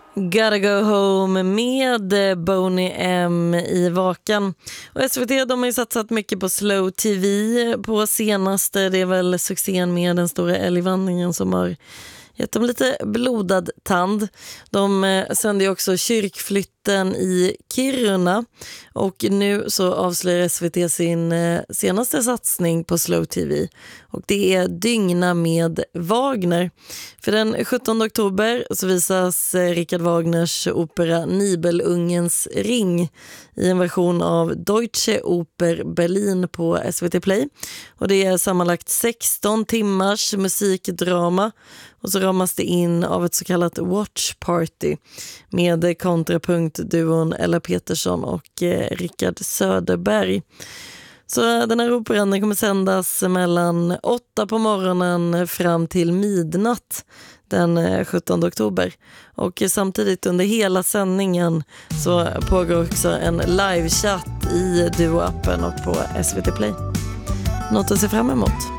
Gotta Go Home med Boney M i Vakan. Och SVT, de har ju satsat mycket på slow tv på senaste. Det är väl succén med Den stora älgvandringen som har gett dem lite blodad tand. De sände ju också kyrkflytten i Kiruna och nu så avslöjar SVT sin senaste satsning på slow tv och det är Dygna med Wagner. För den 17 oktober så visas Richard Wagners opera Nibelungens ring i en version av Deutsche Oper Berlin på SVT Play. Och det är sammanlagt 16 timmars musikdrama och så ramas det in av ett så kallat watch party med kontrapunktduon Ella Petersson och Rickard Söderberg. Så den här operan kommer sändas mellan 8 på morgonen fram till midnatt den 17 oktober. Och samtidigt under hela sändningen så pågår också en livechatt i Duo-appen och på SVT Play. Något att se fram emot.